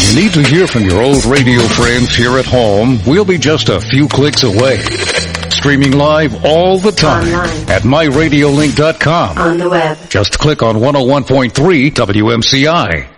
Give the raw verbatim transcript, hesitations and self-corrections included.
You need to hear from your old radio friends here at home. We'll be just a few clicks away. Streaming live all the time online at my radio link dot com. On the web. Just click on one oh one point three W M C I.